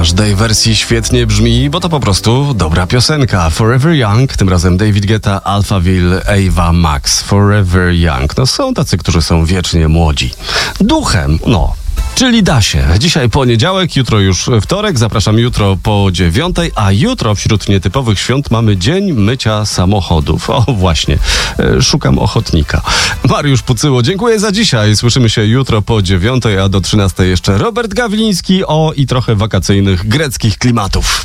każdej wersji świetnie brzmi, bo to po prostu dobra piosenka. Forever Young, tym razem David Guetta, Alphaville, Ava Max. Forever Young. No są tacy, którzy są wiecznie młodzi. Duchem, czyli da się. Dzisiaj poniedziałek, jutro już wtorek. Zapraszam jutro po 9:00, a jutro wśród nietypowych świąt mamy Dzień Mycia Samochodów. O właśnie, szukam ochotnika. Mariusz Pucyło, dziękuję za dzisiaj. Słyszymy się jutro po 9:00, a do 13:00 jeszcze Robert Gawliński i trochę wakacyjnych greckich klimatów.